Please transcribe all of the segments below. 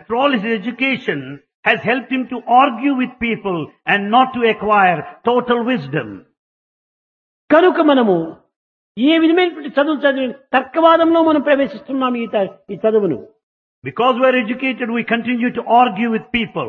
After all, his education has helped him to argue with people and not to acquire total wisdom. కనుక మనము ఏ విధమైనటువంటి చదువు చదివి తర్కవాదంలో మనం ప్రవేశిస్తున్నాం ఈ చదువును. Because we are educated, we continue to argue with people.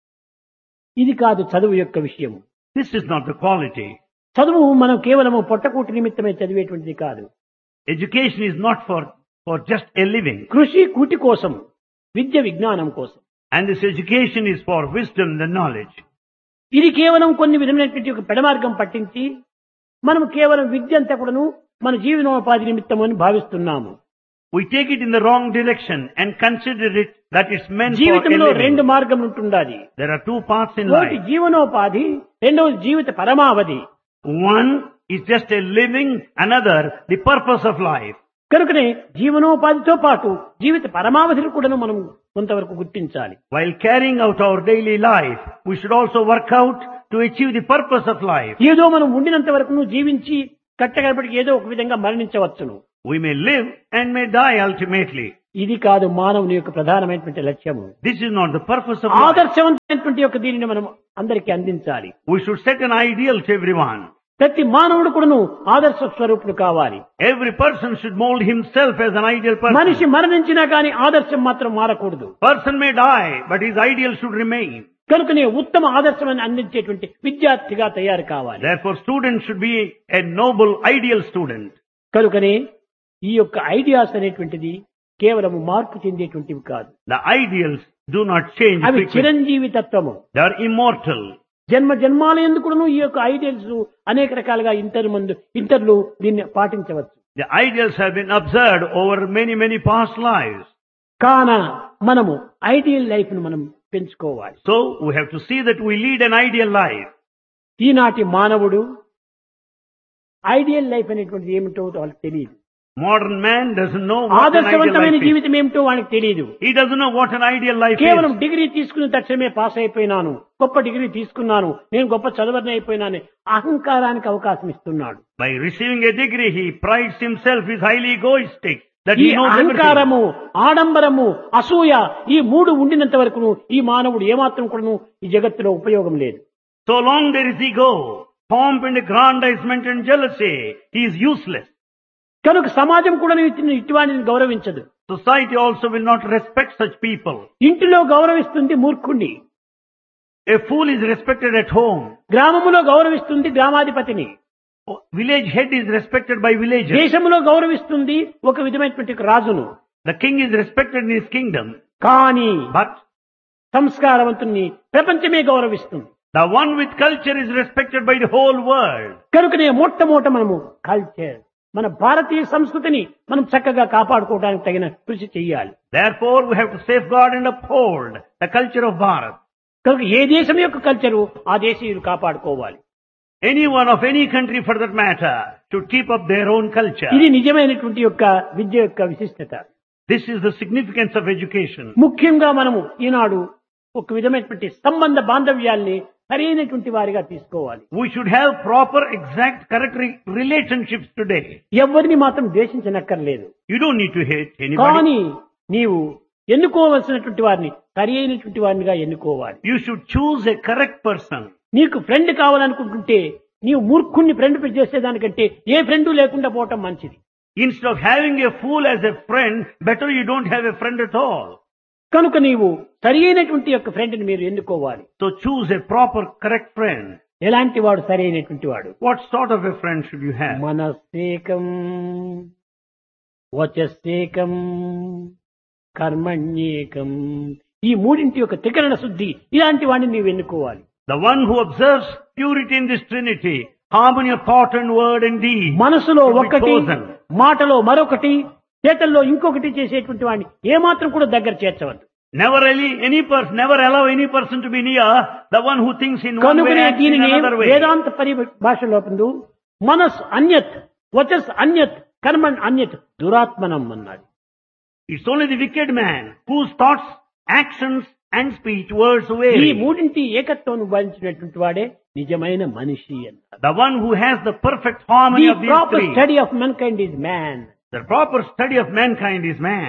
ఇది కాదు చదువు యొక్క విషయం. This is not the quality. చదువు మనం కేవలము పొట్టకూటి నిమిత్తమే చదివేటువంటిది కాదు. Education is not for just a living. కృషి కూటి కోసం, విద్య విజ్ఞానం కోసం. And this education is for wisdom and knowledge. ఇది కేవలం కొన్ని విధమైనటువంటి ఒక పెడమార్గం పట్టించి మనం కేవలం విద్య అంతా కూడాను మన జీవనోపాధి నిమిత్తం అని భావిస్తున్నాము. We take it in the wrong direction and consider it that it's meant for a జీవితంలో రెండు living. మార్గం ఉంటుండాలి. There are two paths in ఒకటి life. జీవనోపాధి, రెండవది జీవిత పరమావధి. One is just a living, another the purpose of life. కనుకనే జీవనోపాధితో పాటు జీవిత పరమావధిని కూడా మనం కొంతవరకు గుర్తించాలి. While carrying out our daily life, we should also work out to achieve the purpose of life. ఏదో మనం ఉండినంత వరకు జీవించి కట్టగడపటికి ఏదో ఒక విధంగా మరణించవచ్చును. We may live and may die ultimately. ఇది కాదు మానవుని యొక్క ప్రధానమైనటువంటి లక్ష్యము. This is not the purpose of life. ఆదర్శవంతమైనటువంటి యొక్క దీనిని మనం అందరికీ అందించాలి. We should set an ideal to everyone. ప్రతి మానవుడు కూడాను ఆదర్శ స్వరూపుడు కావాలి. Every person should mold himself as an ideal మనిషి person. మరణించినా కానీ ఆదర్శం మాత్రం మారకూడదు. Person may die, but his ideal should remain. కనుకనే ఉత్తమ ఆదర్శమని అందించేటువంటి విద్యార్థిగా తయారు కావాలి. Therefore, students should be a noble, ideal student. కనుకనే ఈ యొక్క ఐడియాస్ అనేటువంటిది కేవలం మార్పు చెందేటువంటివి కాదు. The ideals do not change అవి quickly. చిరంజీవి తత్వము. They are immortal. జన్మ జన్మాల ఎందుకును ఈ యొక్క ఐడియల్స్ అనేక రకాలుగా ఇంటర్లు దీన్ని పాటించవచ్చు. The ideals have been observed over many, many past lives. కాన మనము ఐడియల్ లైఫ్ ను మనం పెంచుకోవాలి. So, we have to see that we lead an ideal life. ఈనాటి మానవుడు ఐడియల్ లైఫ్ అనేటువంటిది ఏమిటో వాళ్ళకి తెలియదు. Modern man doesn't know what an ideal ఆదర్శవంతమైన life is. జీవితం ఏమిటో వానికి తెలియదు. He doesn't know what an ideal life కేవలం is. డిగ్రీ తీసుకున్న తక్షణమే పాస్ అయిపోయినాను, గొప్ప డిగ్రీ తీసుకున్నాను, నేను గొప్ప చదవని అయిపోయినాను అహంకారానికి అవకాశం ఇస్తున్నాడు. By receiving a degree, he prides himself, is highly egoistic, that ఈ he knows everything. అహంకారము, ఆడంబరము, అసూయ ఈ మూడు ఉండినంత వరకు ఈ మానవుడు ఏమాత్రం కూడా ఈ జగత్తులో ఉపయోగం లేదు. So long there is ego, pomp and aggrandizement and jealousy, he is useless. కనుక సమాజం కూడా ఇటువంటిని గౌరవించదు. Society also will not respect such people. ఇంటిలో గౌరవిస్తుంది మూర్ఖుణ్ణి, A fool is respected at home. గ్రామములో గౌరవిస్తుంది గ్రామాధిపతిని, Village head is respected by villagers. దేశంలో గౌరవిస్తుంది ఒక విధమైనటువంటి రాజును. The king is respected in his kingdom. కానీ But సంస్కారవంతుణ్ణి ప్రపంచమే గౌరవిస్తుంది. the one with culture is respected by the whole world. కనుకనే మొట్టమొదట మనము కల్చర్, మన భారతీయ సంస్కృతిని మనం చక్కగా కాపాడుకోవడానికి తగిన కృషి చేయాలి. Therefore, we have to safeguard and uphold the culture of Bharat. కనుక ఏ దేశం యొక్క కల్చరు ఆ దేశీయులు కాపాడుకోవాలి. Anyone of any country for that matter should keep up their own culture. ఇది నిజమైనటువంటి యొక్క విద్య యొక్క విశిష్టత. This is the significance of education. ముఖ్యంగా మనము ఈనాడు ఒక విధమైనటువంటి సంబంధ బాంధవ్యాల్ని సరైనటువంటి వారిగా తీసుకోవాలి. We should have proper, exact, correct relationships today. ఎవరిని మాత్రం ద్వేషించనక్కర్లేదు. You don't need to hate anybody. కానీ నీవు ఎన్నుకోవలసినటువంటి వారిని సరి అయినటువంటి వారినిగా ఎన్నుకోవాలి. You should choose a correct person. నీకు ఫ్రెండ్ కావాలనుకుంటుంటే నీవు మూర్ఖుణ్ణి ఫ్రెండ్ చేసేదానికంటే ఏ ఫ్రెండ్ లేకుండా పోవటం మంచిది. Instead of having a fool as a friend, better you don't have a friend at all. కనుక నీవు సరి అయినటువంటి యొక్క ఫ్రెండ్ని మీరు ఎన్నుకోవాలి. So choose a proper, correct friend. ఎలాంటి వాడు సరి అయినటువంటి వాడు? What sort of a friend should you have? మనస్సేకం, వచస్సేకం, కర్మణ్యేకం, ఈ మూడింటి యొక్క త్రికరణ శుద్ధి ఇలాంటి వాడిని నీవు ఎన్నుకోవాలి. The one who observes purity in this Trinity, harmony of thought and word and deed. మనసులో should be ఒకటి, chosen. మాటలో మరొకటి, చేతల్లో ఇంకొకటి చేసేటువంటి వాడిని ఏమాత్రం కూడా దగ్గర చేర్చవద్దు. Never allow any person to be near the one who thinks in one way కనుకనే and in దీనిని another way. వేదాంత పరిభాషలో పొందు మనస్ అన్యత్, వచస్ అన్యత్, కర్మణ్ అన్యత్, దురాత్మనం అన్నాడు. It's only the wicked man whose thoughts, actions and speech, words ఈ vary. మూడింటి ఏకత్వం వహించినటువంటి వాడే నిజమైన మనిషి అన్నారు. The one who has the perfect harmony The of these proper three. study of mankind is man. The proper study of mankind is man.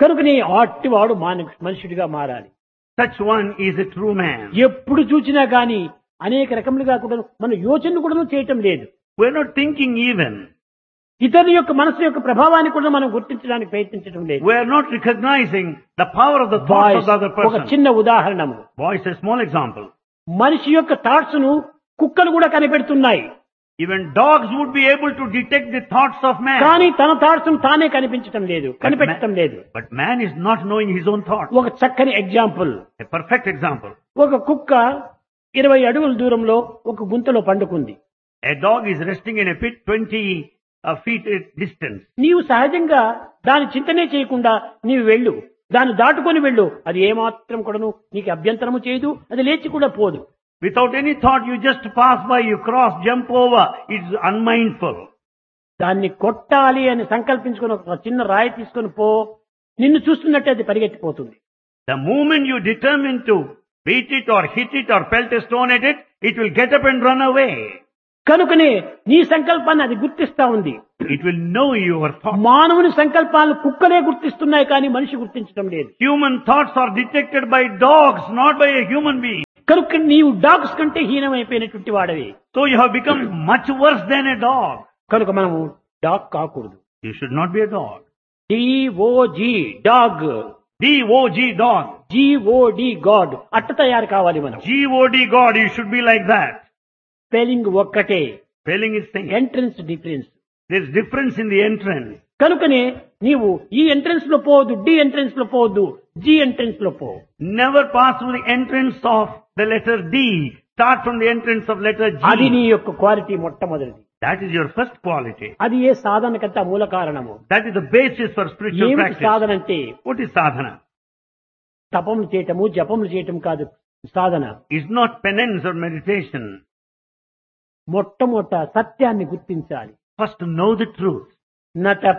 కనుకనే అట్టివాడు మనుషుడిగా మారాలి. Such one is a true man. ఎప్పుడు చూసినా గాని అనేక రకములుగా కూడా మన యోచనలు కూడా చేయటం లేదు. We're not thinking even. ఇతరుల యొక్క మనసు యొక్క ప్రభావాన్ని కూడా మనం గుర్తించడానికి ప్రయత్నించడం లేదు. We're not recognizing the power of the thoughts of the other ఒక person. చిన్న ఉదాహరణము. Voice, a small example. మనిషి యొక్క థాట్స్ ను కుక్కలు కూడా కనిపెడుతున్నాయి. Even dogs would be able to detect the thoughts of man. కానీ తన థాట్స్ ను తానే కనిపించటం లేదు, కనిపెట్టడం లేదు. But man is not knowing his own thoughts. ఒక చక్కని ఎగ్జాంపుల్. A perfect example. ఒక కుక్క 20 అడుగుల దూరంలో ఒక గుంతలో పండుకుంది. A dog is resting in a pit 20 feet distance. నీవు సహజంగా దాని చింతనే చేయకుండా నీవు వెళ్ళు, దాన్ని దాటుకొని వెళ్ళు, అది ఏమాత్రం కూడాను నీకు అభ్యంతరము చేయదు, అది లేచి కూడా పోదు. Without any thought, you just pass by, you cross, jump over. It's unmindful. దాన్ని కొట్టాలి అని సంకల్పించుకొని ఒక చిన్న రాయి తీసుకొని పో, నిన్ను చూస్తున్నట్టే అది పరిగెత్తిపోతుంది. The moment you determine to beat it or hit it or pelt a stone at it, it will get up and run away. కనుకనే నీ సంకల్పాన్ని అది గుర్తిస్తా ఉంది. It will know your thoughts. మానవుని సంకల్పాలు కుక్కలే గుర్తిస్తున్నాయి కానీ మనిషి గుర్తించడం లేదు. Human thoughts are detected by dogs, not by a human being. కనుక నీవు డాగ్స్ కంటే హీనమైపోయినటువంటి వాడవి. So you have become much worse than a dog. కనుక మనము డాగ్ కాకూడదు. You should not be a dog. DOG dog, DOG dog. GOD God అట్ట తయారు కావాలి మనం. GOD God, you should be like that. Spelling ఒక్కటే, Spelling is same. Entrance difference. There's difference in the entrance. కనుకనే నీవు ఈ entrance లో పోవద్దు, డి ఎంట్రన్స్ లో పోవద్దు, జి ఎంట్రన్స్ లో పో. Never pass through the entrance of the letter D. Start from the entrance of letter అది నీ G. యొక్క క్వాలిటీ మొట్టమొదటిది. That is your first quality. అది ఏ సాధనకంతా మూల కారణము. That is the basis for spiritual ఏమిటి practice. సాధన అంటే? What is sadhana? తపములు చేయటము, జపములు చేయటం కాదు సాధన. It's not penance or meditation. మొట్టమొదట సత్యాన్ని గుర్తించాలి. First know the truth. నట